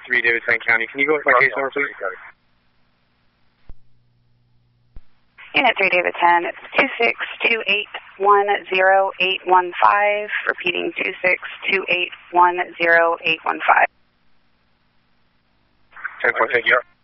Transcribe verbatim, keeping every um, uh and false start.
three, Davidson County. Can you go with my case number, please? Unit three, David ten, it's two six two eight one zero eight one five, repeating two six two eight one zero eight one five. ten four, thank you.